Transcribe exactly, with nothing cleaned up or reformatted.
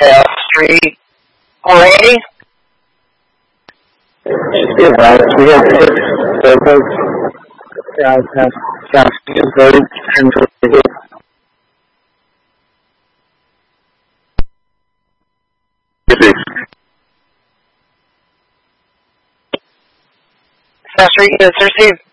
South Street. Already? Yeah, right. We have six circles. South, South, South Street, Central City. South Street, yes, sir, Steve.